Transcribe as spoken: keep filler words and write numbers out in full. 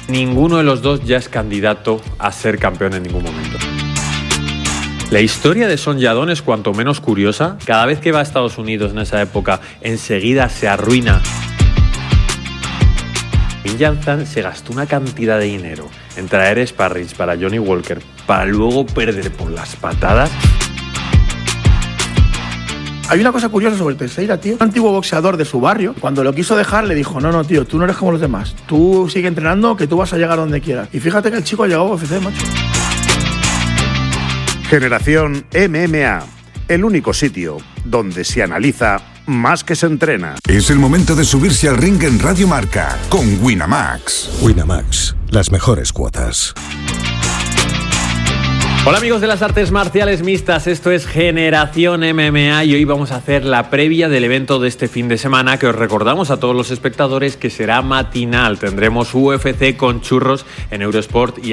ninguno de los dos ya es candidato a ser campeón en ningún momento. La historia de Song Yadong es cuanto menos curiosa. Cada vez que va a Estados Unidos en esa época, enseguida se arruina. Min Zhang se gastó una cantidad de dinero en traer sparrings para Johnny Walker para luego perder por las patadas. Hay una cosa curiosa sobre Teixeira, tío. Un antiguo boxeador de su barrio, cuando lo quiso dejar, le dijo, no, no, tío, tú no eres como los demás. Tú sigue entrenando, que tú vas a llegar donde quieras. Y fíjate que el chico ha llegado a U F C, macho. Generación M M A, el único sitio donde se analiza más que se entrena. Es el momento de subirse al ring en Radio Marca con Winamax. Winamax, las mejores cuotas. Hola amigos de las artes marciales mixtas, esto es Generación M M A y hoy vamos a hacer la previa del evento de este fin de semana que os recordamos a todos los espectadores que será matinal. Tendremos U F C con churros en Eurosport y